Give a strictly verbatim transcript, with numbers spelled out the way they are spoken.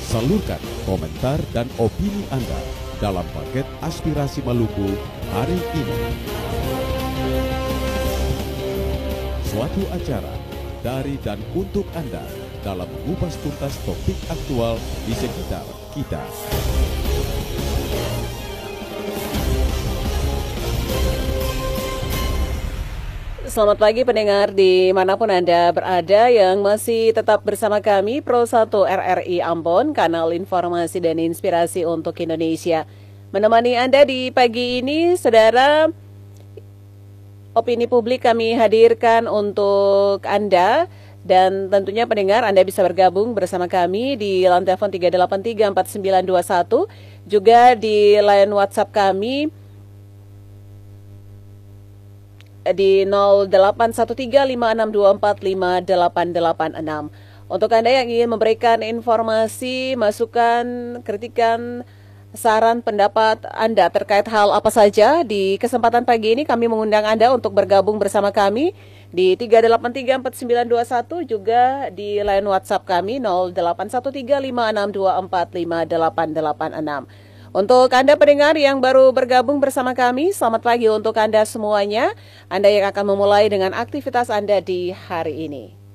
Salurkan komentar dan opini Anda dalam paket Aspirasi Maluku hari ini. Suatu acara dari dan untuk Anda dalam mengupas tuntas topik aktual di sekitar kita. Selamat pagi pendengar dimanapun Anda berada yang masih tetap bersama kami Pro satu R R I Ambon, kanal informasi dan inspirasi untuk Indonesia. Menemani Anda di pagi ini, saudara, opini publik kami hadirkan untuk Anda. Dan tentunya pendengar Anda bisa bergabung bersama kami di line telepon tiga delapan tiga empat sembilan dua satu, juga di line WhatsApp kami di nol delapan satu tiga lima enam dua empat lima delapan delapan enam. Untuk Anda yang ingin memberikan informasi, masukan, kritikan, saran, pendapat Anda terkait hal apa saja, di kesempatan pagi ini kami mengundang Anda untuk bergabung bersama kami di tiga delapan tiga empat sembilan dua satu, juga di line WhatsApp kami nol delapan satu tiga lima enam dua empat lima delapan delapan enam. Untuk Anda pendengar yang baru bergabung bersama kami, selamat pagi untuk Anda semuanya. Anda yang akan memulai dengan aktivitas Anda di hari ini.